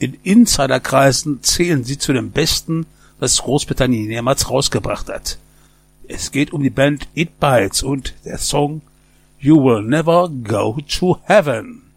In Insiderkreisen zählen sie zu den besten, was Großbritannien jemals rausgebracht hat. Es geht um die Band It Bites und der Song You Will Never Go to Heaven.